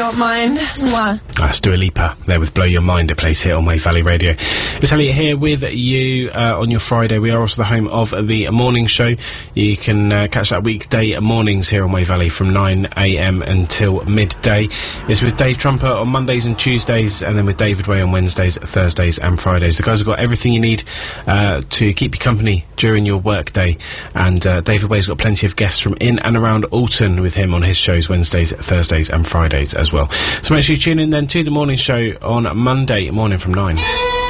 Your Mind. Mwah. That's Dua Lipa there with Blow Your Mind. It plays here on Wave Valley Radio. It's Elliot here with you on your Friday. We are also the home of the morning show. You can catch that weekday mornings here on Wave Valley from 9 a.m. until midday. It's with Dave Trumper on Mondays and Tuesdays, and then with David Way on Wednesdays, Thursdays and Fridays. The guys have got everything you need to keep you company during your work day, and David Way's got plenty of guests from in and around Alton with him on his shows Wednesdays, Thursdays and Fridays as well. So make sure you tune in then to the morning show on Monday morning from 9.